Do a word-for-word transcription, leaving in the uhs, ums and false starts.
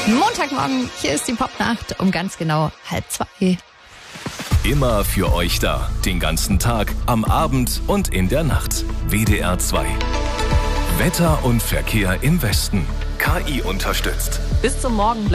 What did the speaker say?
Montagmorgen, hier ist die Popnacht um ganz genau halb zwei. Immer für euch da, den ganzen Tag, am Abend und in der Nacht. W D R zwei. Wetter und Verkehr im Westen. K I unterstützt. Bis zum Morgen bleibt